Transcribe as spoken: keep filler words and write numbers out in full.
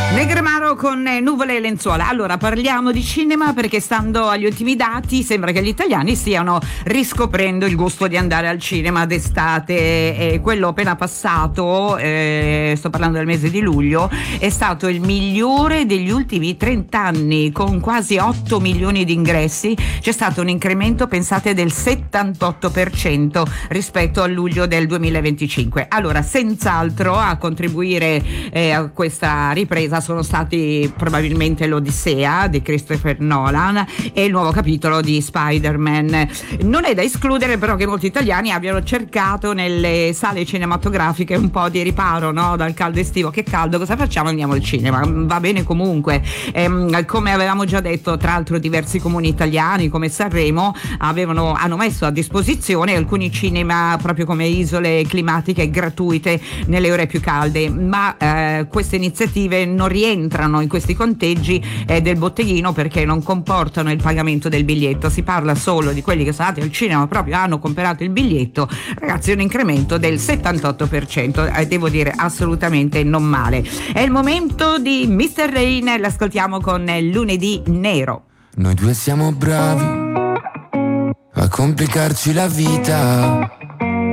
Negremaro con Nuvole e Lenzuola. Allora, parliamo di cinema perché, stando agli ultimi dati, sembra che gli italiani stiano riscoprendo il gusto di andare al cinema d'estate. E quello appena passato, eh, sto parlando del mese di luglio, è stato il migliore degli ultimi trenta anni, con quasi otto milioni di ingressi. C'è stato un incremento, pensate, del settantotto per cento rispetto a luglio del duemilaventicinque. Allora, senz'altro a contribuire eh, a questa ripresa sono stati probabilmente l'Odissea di Christopher Nolan e il nuovo capitolo di Spider-Man. Non è da escludere però che molti italiani abbiano cercato nelle sale cinematografiche un po' di riparo, no? Dal caldo estivo. Che caldo, cosa facciamo? Andiamo al cinema, va bene comunque. Ehm, come avevamo già detto, tra l'altro diversi comuni italiani come Sanremo avevano, hanno messo a disposizione alcuni cinema proprio come isole climatiche gratuite nelle ore più calde, ma eh, queste iniziative non rientrano in questi conteggi eh, del botteghino, perché non comportano il pagamento del biglietto. Si parla solo di quelli che sono andati al cinema, proprio hanno comprato il biglietto. Ragazzi, un incremento del settantotto per cento, eh, devo dire assolutamente non male. È il momento di mister Rain, l'ascoltiamo con Lunedì Nero. Noi due siamo bravi a complicarci la vita,